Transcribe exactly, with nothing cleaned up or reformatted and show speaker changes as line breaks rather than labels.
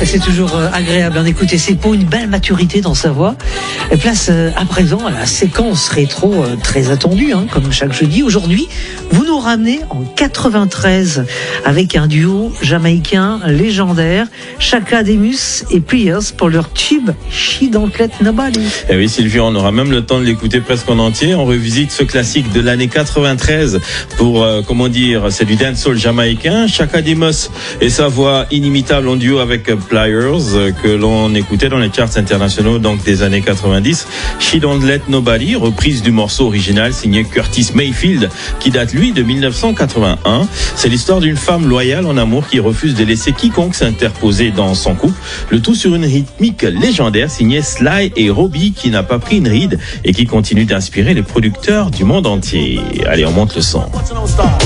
C'est toujours agréable d'en écouter ces pots, une belle maturité dans sa voix. Et place à présent à la séquence rétro très attendue, hein, comme chaque jeudi. Aujourd'hui, vous nous ramenez en quatre-vingt-treize avec un duo jamaïcain légendaire, Chaka Demus et Pliers pour leur tube She Don't Let Nobody.
Et oui, Sylvie, on aura même le temps de l'écouter presque en entier. On revisite ce classique de l'année quatre-vingt-treize pour, euh, comment dire, c'est du dancehall jamaïcain. Chaka Demus et sa voix inimitable en duo avec Pliers que l'on écoutait dans les charts internationaux donc des années quatre-vingt-dix. She Don't Let Nobody, reprise du morceau original signé Curtis Mayfield qui date lui de dix-neuf cent quatre-vingt-un. C'est l'histoire d'une femme loyale en amour qui refuse de laisser quiconque s'interposer dans son couple. Le tout sur une rythmique légendaire signée Sly et Robbie qui n'a pas pris une ride et qui continue d'inspirer les producteurs du monde entier. Allez, on monte le son.